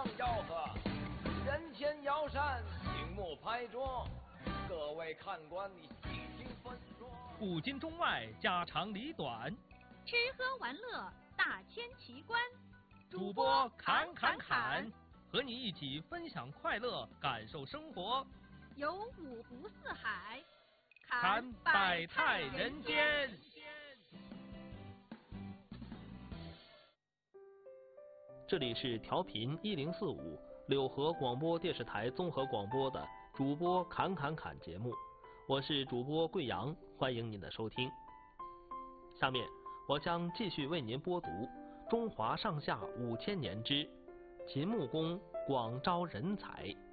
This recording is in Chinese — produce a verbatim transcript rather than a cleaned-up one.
上吆喝，人前摇扇，醒目拍桌，各位看官你细听分说。 古今中外，家长里短， 吃喝玩乐，大千奇观。 主播侃侃侃，和你一起分享快乐，感受生活。 有五湖四海， 侃百态人间。这里是调频一零四五柳河广播电视台综合广播的主播侃侃侃节目，我是主播贵阳，欢迎您的收听。下面我将继续为您播读中华上下五千年之秦穆公广招人才。